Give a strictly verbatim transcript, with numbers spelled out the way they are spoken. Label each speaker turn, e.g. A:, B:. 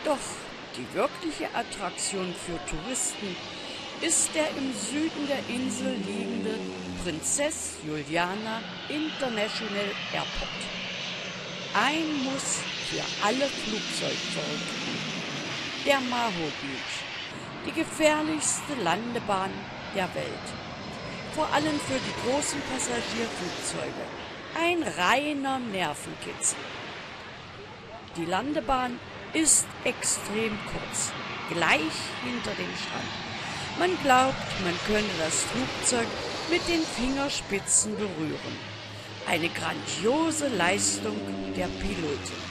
A: Doch die wirkliche Attraktion für Touristen ist der im Süden der Insel liegende Princess Juliana International Airport. Ein Muss für alle Flugzeugverrückten. Der Maho Beach, die gefährlichste Landebahn der Welt. Vor allem für die großen Passagierflugzeuge. Ein reiner Nervenkitzel. Die Landebahn ist extrem kurz, gleich hinter dem Strand. Man glaubt, man könne das Flugzeug mit den Fingerspitzen berühren. Eine grandiose Leistung der Piloten.